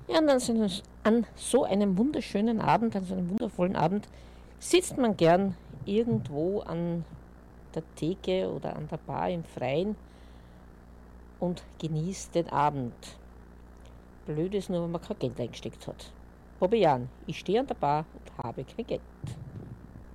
Ja, und an so einem wunderschönen Abend, an so einem wundervollen Abend, sitzt man gern irgendwo an der Theke oder an der Bar im Freien und genießt den Abend. Blöd ist nur, wenn man kein Geld eingesteckt hat. Fabian, ich stehe an der Bar und habe kein Geld.